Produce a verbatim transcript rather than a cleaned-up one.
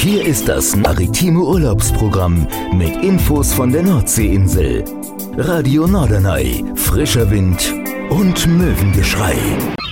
Hier ist das maritime Urlaubsprogramm mit Infos von der Nordseeinsel. Radio Norderney, frischer Wind und Möwengeschrei.